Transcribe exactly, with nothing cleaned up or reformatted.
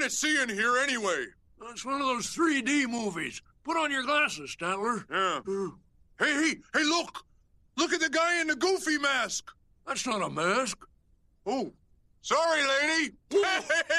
to see in here anyway? It's one of those three D movies. Put on your glasses, Statler. Yeah. Uh, hey, hey, hey, look! Look at the guy in the Goofy mask! That's not a mask. Oh, sorry, lady.